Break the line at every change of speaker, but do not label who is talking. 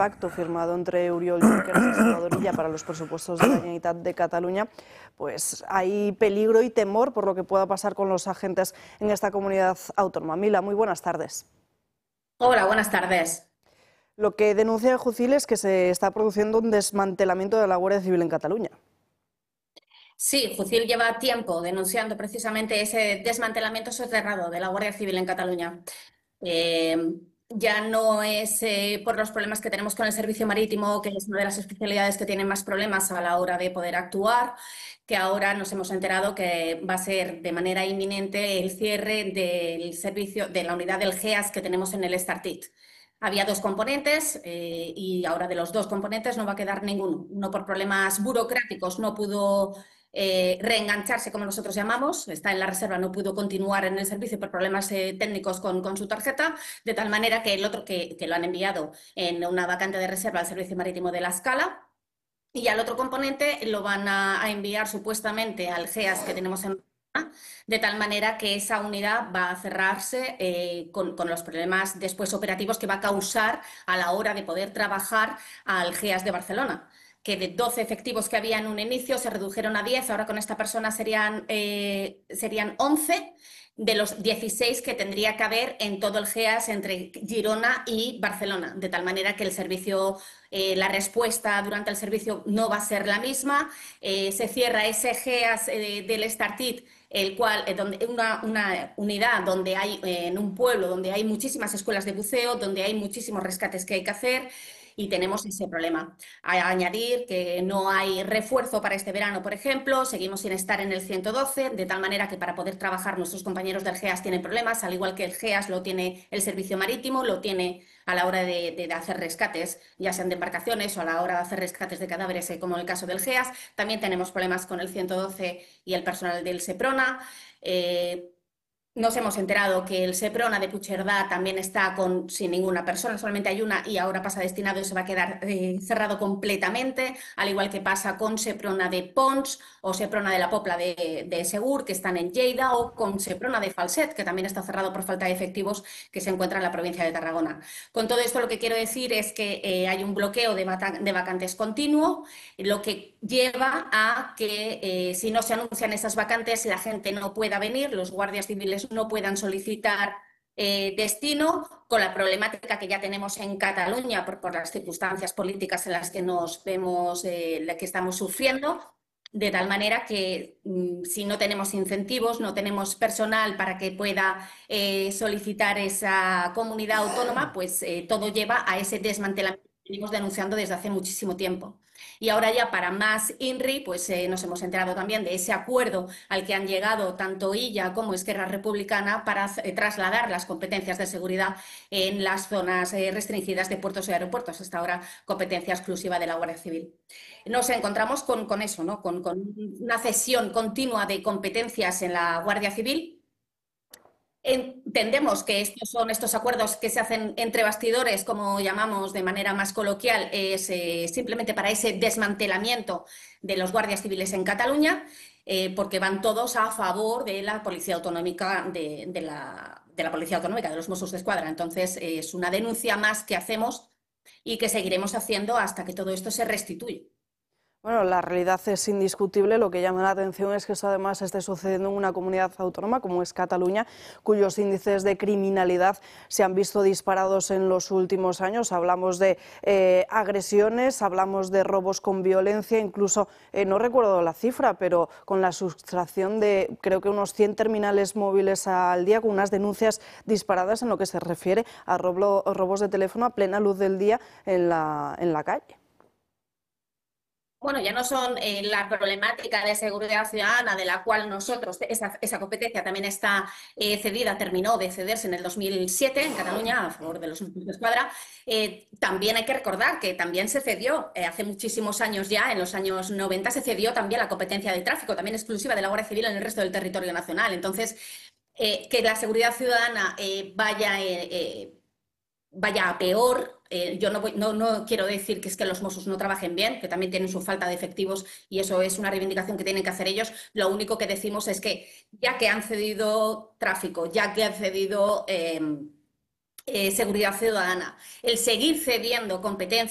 pacto firmado entre Oriol Junqueras y Salvador Illa para los presupuestos de la Generalitat de Cataluña, pues hay peligro y temor por lo que pueda pasar con los agentes en esta comunidad autónoma. Mila, muy buenas tardes.
Hola, buenas tardes.
Lo que denuncia Jucil es que se está produciendo un desmantelamiento de la Guardia Civil en Cataluña.
Sí, Jucil lleva tiempo denunciando precisamente ese desmantelamiento soterrado de la Guardia Civil en Cataluña. Eh, ya no es por los problemas que tenemos con el servicio marítimo, que es una de las especialidades que tienen más problemas a la hora de poder actuar, que ahora nos hemos enterado que va a ser de manera inminente el cierre del servicio de la unidad del GEAS que tenemos en el Estartit. Había dos componentes y ahora de los dos componentes no va a quedar ninguno. Uno por problemas burocráticos no pudo reengancharse, como nosotros llamamos, está en la reserva, no pudo continuar en el servicio por problemas técnicos con su tarjeta, de tal manera que el otro que lo han enviado en una vacante de reserva al Servicio Marítimo de La Scala, y al otro componente lo van a enviar supuestamente al GEAS que tenemos en Barcelona, de tal manera que esa unidad va a cerrarse con los problemas después operativos que va a causar a la hora de poder trabajar al GEAS de Barcelona, que de 12 efectivos que había en un inicio se redujeron a 10, ahora con esta persona serían 11 de los 16 que tendría que haber en todo el GEAS entre Girona y Barcelona, de tal manera que el servicio, la respuesta durante el servicio no va a ser la misma. Se cierra ese GEAS del Estartit, el cual, una unidad donde hay, en un pueblo donde hay muchísimas escuelas de buceo, donde hay muchísimos rescates que hay que hacer, y tenemos ese problema. A añadir que no hay refuerzo para este verano, por ejemplo, seguimos sin estar en el 112, de tal manera que para poder trabajar nuestros compañeros del GEAS tienen problemas, al igual que el GEAS lo tiene el servicio marítimo, lo tiene a la hora de hacer rescates, ya sean de embarcaciones o a la hora de hacer rescates de cadáveres, como en el caso del GEAS. También tenemos problemas con el 112 y el personal del SEPRONA. Nos hemos enterado que el SEPRONA de Puigcerdá también está sin ninguna persona, solamente hay una y ahora pasa destinado y se va a quedar cerrado completamente, al igual que pasa con SEPRONA de Pons o SEPRONA de la Popla de Segur, que están en Lleida, o con SEPRONA de Falset, que también está cerrado por falta de efectivos, que se encuentra en la provincia de Tarragona. Con todo esto lo que quiero decir es que hay un bloqueo de vacantes continuo, lo que lleva a que si no se anuncian esas vacantes la gente no pueda venir, los guardias civiles no puedan solicitar destino, con la problemática que ya tenemos en Cataluña por las circunstancias políticas en las que nos vemos, que estamos sufriendo, de tal manera que si no tenemos incentivos, no tenemos personal para que pueda solicitar esa comunidad autónoma, pues todo lleva a ese desmantelamiento que venimos denunciando desde hace muchísimo tiempo. Y ahora ya para más INRI, pues nos hemos enterado también de ese acuerdo al que han llegado tanto Illa como Esquerra Republicana para trasladar las competencias de seguridad en las zonas restringidas de puertos y aeropuertos, hasta ahora competencia exclusiva de la Guardia Civil. Nos encontramos con eso, ¿no? Con una cesión continua de competencias en la Guardia Civil. Entendemos que estos acuerdos que se hacen entre bastidores, como llamamos de manera más coloquial, es simplemente para ese desmantelamiento de los guardias civiles en Cataluña, porque van todos a favor de la Policía Autonómica, de la Policía Autonómica, de los Mossos d'Esquadra. Entonces, es una denuncia más que hacemos y que seguiremos haciendo hasta que todo esto se restituya.
Bueno, la realidad es indiscutible. Lo que llama la atención es que eso además esté sucediendo en una comunidad autónoma como es Cataluña, cuyos índices de criminalidad se han visto disparados en los últimos años. Hablamos de agresiones, hablamos de robos con violencia, incluso, no recuerdo la cifra, pero con la sustracción de creo que unos 100 terminales móviles al día, con unas denuncias disparadas en lo que se refiere a robos de teléfono a plena luz del día en la calle.
Bueno, ya no son la problemática de seguridad ciudadana, de la cual nosotros, esa competencia también está cedida, terminó de cederse en el 2007 en Cataluña a favor de los Mossos d'Esquadra. También hay que recordar que también se cedió hace muchísimos años ya, en los años 90, se cedió también la competencia de tráfico, también exclusiva de la Guardia Civil en el resto del territorio nacional. Entonces, que la seguridad ciudadana vaya a peor. Yo no quiero decir que es que los Mossos no trabajen bien, que también tienen su falta de efectivos y eso es una reivindicación que tienen que hacer ellos. Lo único que decimos es que ya que han cedido tráfico, ya que han cedido seguridad ciudadana, el seguir cediendo competencias